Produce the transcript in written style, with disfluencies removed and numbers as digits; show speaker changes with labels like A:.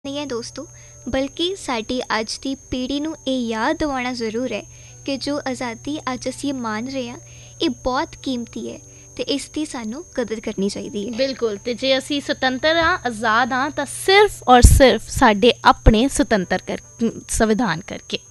A: नहीं है दोस्तों, बल्कि साडी अज की पीढ़ी नूं ये याद दिवाना ज़रूर है कि जो आज़ादी अज असीं मान रहे हैं ये बहुत कीमती है ते इसकी सानू कदर करनी चाहिए है।
B: बिल्कुल। तो जे असी सुतंत्र हाँ, आज़ाद हाँ, तो सिर्फ और सिर्फ साडे अपने सुतंत्र कर संविधान करके।